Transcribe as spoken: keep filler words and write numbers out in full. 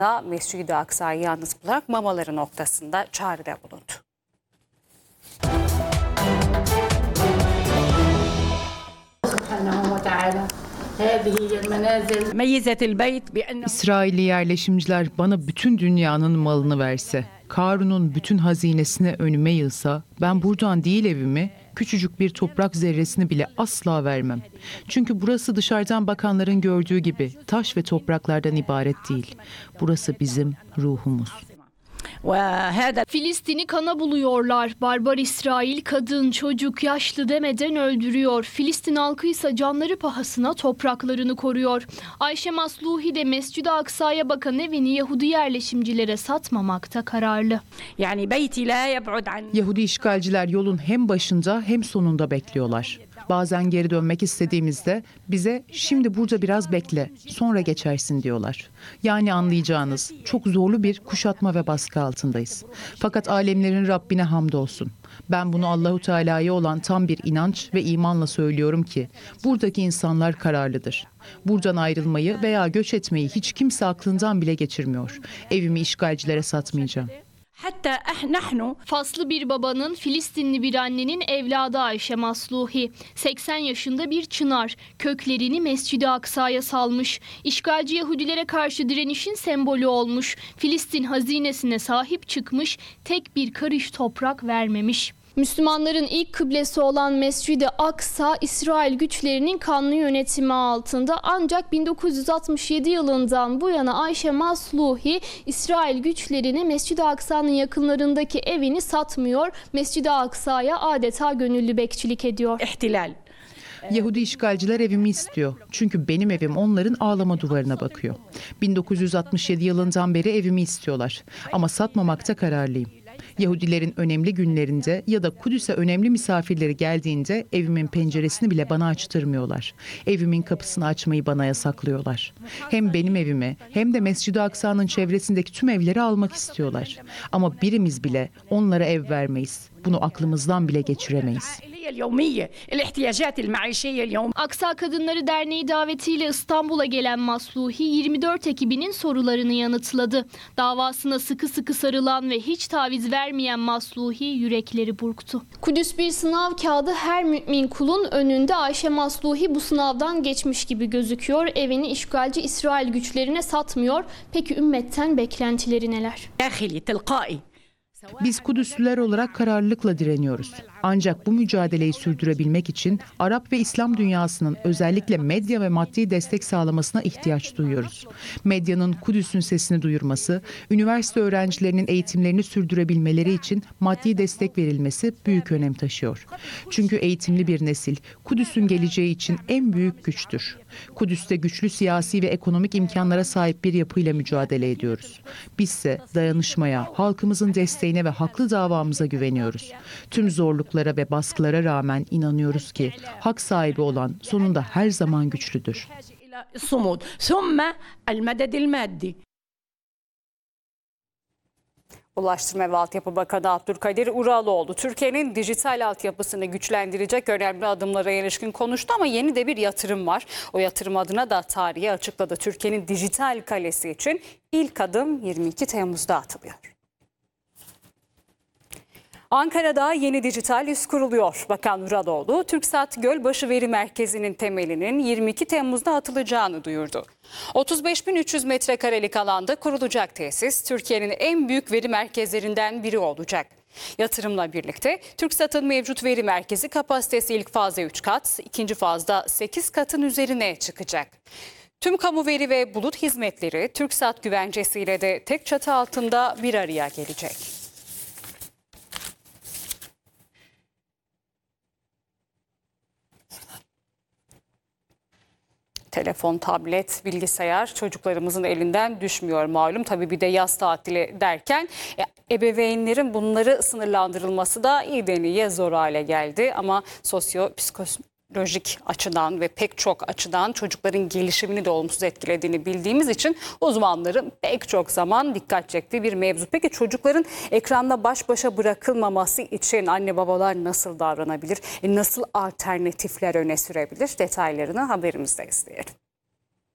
Mescid-i Aksa'yı yalnız bularak mamaları noktasında çağrıda bulundu. İsrailli yerleşimciler bana bütün dünyanın malını verse, Karun'un bütün hazinesini önüme yığsa, ben buradan değil evimi, küçücük bir toprak zerresini bile asla vermem. Çünkü burası dışarıdan bakanların gördüğü gibi taş ve topraklardan ibaret değil. Burası bizim ruhumuz. Filistin'i kana buluyorlar. Barbar İsrail kadın, çocuk, yaşlı demeden öldürüyor. Filistin halkı ise canları pahasına topraklarını koruyor. Ayşe Masluhi de Mescid-i Aksa'ya bakan evini Yahudi yerleşimcilere satmamakta kararlı. Yahudi işgalciler yolun hem başında hem sonunda bekliyorlar. Bazen geri dönmek istediğimizde bize şimdi burada biraz bekle, sonra geçersin diyorlar. Yani anlayacağınız çok zorlu bir kuşatma ve baskı altındayız. Fakat alemlerin Rabbine hamdolsun. Ben bunu Allahu Teala'ya olan tam bir inanç ve imanla söylüyorum ki buradaki insanlar kararlıdır. Buradan ayrılmayı veya göç etmeyi hiç kimse aklından bile geçirmiyor. Evimi işgalcilere satmayacağım. Faslı bir babanın, Filistinli bir annenin evladı Ayşe Masluhi. seksen yaşında bir çınar. Köklerini Mescid-i Aksa'ya salmış. İşgalci Yahudilere karşı direnişin sembolü olmuş. Filistin hazinesine sahip çıkmış, tek bir karış toprak vermemiş. Müslümanların ilk kıblesi olan Mescid-i Aksa, İsrail güçlerinin kanlı yönetimi altında. Ancak bin dokuz yüz altmış yedi yılından bu yana Ayşe Masluhi, İsrail güçlerine Mescid-i Aksa'nın yakınlarındaki evini satmıyor. Mescid-i Aksa'ya adeta gönüllü bekçilik ediyor. İhtilal. Yahudi işgalciler evimi istiyor. Çünkü benim evim onların ağlama duvarına bakıyor. bin dokuz yüz altmış yedi yılından beri evimi istiyorlar. Ama satmamakta kararlıyım. Yahudilerin önemli günlerinde ya da Kudüs'e önemli misafirleri geldiğinde evimin penceresini bile bana açtırmıyorlar. Evimin kapısını açmayı bana yasaklıyorlar. Hem benim evimi hem de Mescid-i Aksa'nın çevresindeki tüm evleri almak istiyorlar. Ama birimiz bile onlara ev vermeyiz. Bunu aklımızdan bile geçiremeyiz. Aksa Kadınları Derneği davetiyle İstanbul'a gelen Masluhi yirmi dört ekibinin sorularını yanıtladı. Davasına sıkı sıkı sarılan ve hiç taviz vermeyen Masluhi yürekleri burktu. Kudüs bir sınav kağıdı, her mümin kulun önünde. Ayşe Masluhi bu sınavdan geçmiş gibi gözüküyor. Evini işgalci İsrail güçlerine satmıyor. Peki ümmetten beklentileri neler? Biz Kudüslüler olarak kararlılıkla direniyoruz. Ancak bu mücadeleyi sürdürebilmek için Arap ve İslam dünyasının özellikle medya ve maddi destek sağlamasına ihtiyaç duyuyoruz. Medyanın Kudüs'ün sesini duyurması, üniversite öğrencilerinin eğitimlerini sürdürebilmeleri için maddi destek verilmesi büyük önem taşıyor. Çünkü eğitimli bir nesil Kudüs'ün geleceği için en büyük güçtür. Kudüs'te güçlü siyasi ve ekonomik imkanlara sahip bir yapıyla mücadele ediyoruz. Bizse dayanışmaya, halkımızın desteğine ve haklı davamıza güveniyoruz. Tüm zorluklara ve baskılara rağmen inanıyoruz ki hak sahibi olan sonunda her zaman güçlüdür. Ulaştırma ve Altyapı Bakanı Abdülkadir Uraloğlu, Türkiye'nin dijital altyapısını güçlendirecek önemli adımlara ilişkin konuştu ama yeni de bir yatırım var. O yatırım adına da tarihi açıkladı. Türkiye'nin dijital kalesi için ilk adım yirmi iki Temmuz'da atılıyor. Ankara'da yeni dijital üs kuruluyor. Bakan Uraloğlu, TürkSat Gölbaşı Veri Merkezi'nin temelinin yirmi iki Temmuz'da atılacağını duyurdu. otuz beş bin üç yüz metrekarelik alanda kurulacak tesis, Türkiye'nin en büyük veri merkezlerinden biri olacak. Yatırımla birlikte TürkSat'ın mevcut veri merkezi kapasitesi ilk fazda üç kat, ikinci fazda sekiz katın üzerine çıkacak. Tüm kamu veri ve bulut hizmetleri TürkSat güvencesiyle de tek çatı altında bir araya gelecek. Telefon, tablet, bilgisayar çocuklarımızın elinden düşmüyor malum. Tabii bir de yaz tatili derken e, ebeveynlerin bunları sınırlandırılması da iyiden iyiye zor hale geldi. Ama sosyo-psikolojik açıdan ve pek çok açıdan çocukların gelişimini de olumsuz etkilediğini bildiğimiz için uzmanların pek çok zaman dikkat çektiği bir mevzu. Peki çocukların ekranla baş başa bırakılmaması için anne babalar nasıl davranabilir? E nasıl alternatifler öne sürebilir? Detaylarını haberimizde izleyelim.